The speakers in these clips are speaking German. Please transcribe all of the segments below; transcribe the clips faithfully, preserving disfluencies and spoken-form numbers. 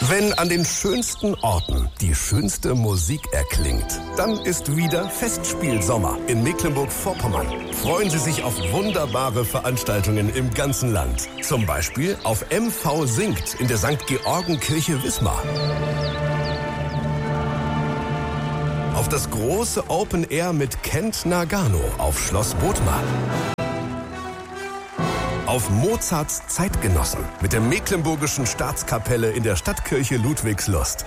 Wenn an den schönsten Orten die schönste Musik erklingt, dann ist wieder Festspielsommer in Mecklenburg-Vorpommern. Freuen Sie sich auf wunderbare Veranstaltungen im ganzen Land. Zum Beispiel auf M V Singt in der Sankt Georgen-Kirche Wismar. Auf das große Open Air mit Kent Nagano auf Schloss Bothmar. Auf Mozarts Zeitgenossen mit der Mecklenburgischen Staatskapelle in der Stadtkirche Ludwigslust.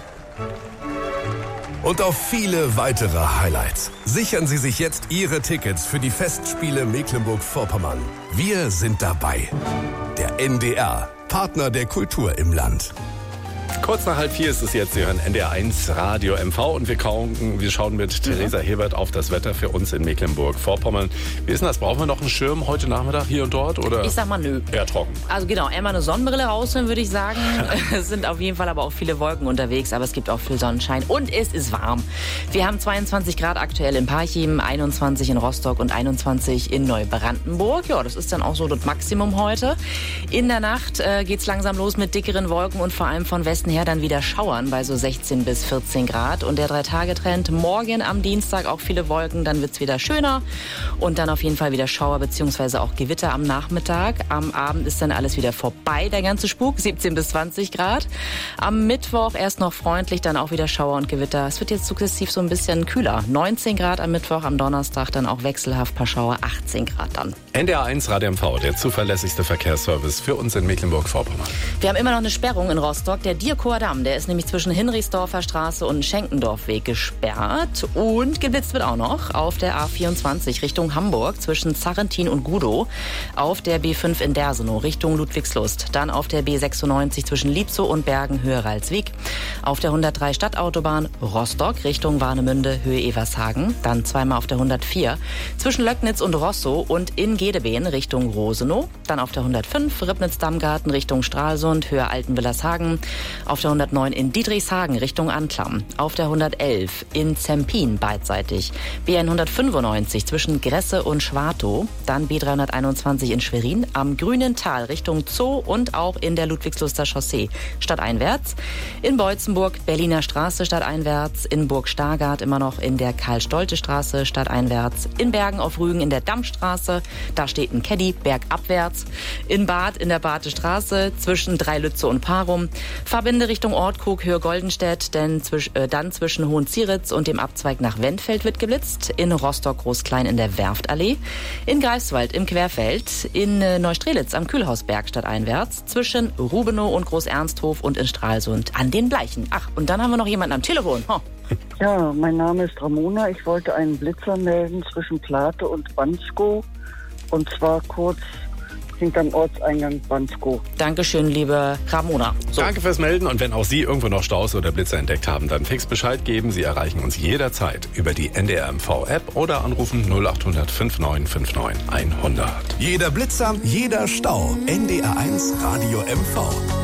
Und auf viele weitere Highlights. Sichern Sie sich jetzt Ihre Tickets für die Festspiele Mecklenburg-Vorpommern. Wir sind dabei. Der N D R, Partner der Kultur im Land. Kurz nach halb vier ist es jetzt. Sie hören N D R eins Radio M V und wir, kauen, wir schauen mit mhm. Theresa Hebert auf das Wetter für uns in Mecklenburg-Vorpommern. Wie ist denn das? Brauchen wir noch einen Schirm heute Nachmittag hier und dort? Oder ich sag mal nö. Eher trocken. Also genau, einmal eine Sonnenbrille rausholen, würde ich sagen. Es sind auf jeden Fall aber auch viele Wolken unterwegs, aber es gibt auch viel Sonnenschein und es ist warm. Wir haben zweiundzwanzig Grad aktuell in Parchim, einundzwanzig in Rostock und einundzwanzig in Neubrandenburg. Ja, das ist dann auch so das Maximum heute. In der Nacht äh, geht's langsam los mit dickeren Wolken und vor allem von Westen her dann wieder Schauern bei so sechzehn bis vierzehn Grad. Und der Drei-Tage-Trend morgen am Dienstag auch viele Wolken, dann wird's wieder schöner. Und dann auf jeden Fall wieder Schauer bzw. auch Gewitter am Nachmittag. Am Abend ist dann alles wieder vorbei, der ganze Spuk, siebzehn bis zwanzig Grad. Am Mittwoch erst noch freundlich, dann auch wieder Schauer und Gewitter. Es wird jetzt sukzessiv so ein bisschen kühler. neunzehn Grad am Mittwoch, am Donnerstag dann auch wechselhaft paar Schauer, achtzehn Grad dann. N D R eins Radio M V, der zuverlässigste Verkehrsservice für uns in Mecklenburg-Vorpommern. Wir haben immer noch eine Sperrung in Rostock. Der Dierkower Damm, der ist nämlich zwischen Hinrichsdorfer Straße und Schenkendorfweg gesperrt. Und geblitzt wird auch noch auf der A vierundzwanzig Richtung Hamburg zwischen Zarrentin und Gudow. Auf der B fünf in Dersenow Richtung Ludwigslust. Dann auf der B sechsundneunzig zwischen Liebzow und Bergen Höhe Ralswiek. Auf der hundertdrei Stadtautobahn Rostock Richtung Warnemünde Höhe Evershagen. Dann zweimal auf der hundertvier zwischen Löcknitz und Rosso und in Gedebeen Richtung Rosenow. Dann auf der hundertfünf Ribnitz-Dammgarten Richtung Stralsund Höhe Altenwillershagen. Auf der hundertneun in Dietrichshagen Richtung Anklam. Auf der hundertelf in Zempin beidseitig. B hundertfünfundneunzig zwischen Gresse und Schwartow. Dann B dreihunderteinundzwanzig in Schwerin am Grünen Tal Richtung Zoo und auch in der Ludwigsluster Chaussee stadteinwärts. In Beutzenburg Berliner Straße stadteinwärts. In Burg Stargard immer noch in der Karl-Stolte-Straße stadteinwärts. In Bergen auf Rügen in der Dammstraße. Da steht ein Caddy bergabwärts. In Bad in der Bade Straße zwischen Dreilütze und Parum. Verbinde Richtung Ortkrug Höhe Goldenstedt, denn zwisch, äh, dann zwischen Hohenzieritz und dem Abzweig nach Wendfeld wird geblitzt. In Rostock Großklein in der Werftallee. In Greifswald im Querfeld. In äh, Neustrelitz am Kühlhausberg stadteinwärts. Zwischen Rubenow und Groß-Ernsthof und in Stralsund an den Bleichen. Ach, und dann haben wir noch jemanden am Telefon. Oh. Ja, mein Name ist Ramona. Ich wollte einen Blitzer melden zwischen Plate und Bansko. Und zwar kurz hinterm Ortseingang Bansko. Dankeschön, liebe Ramona. So. Danke fürs Melden und wenn auch Sie irgendwo noch Staus oder Blitzer entdeckt haben, dann fix Bescheid geben. Sie erreichen uns jederzeit über die N D R M V App oder anrufen null acht hundert neunundfünfzig neunundfünfzig hundert. Jeder Blitzer, jeder Stau. N D R eins Radio M V.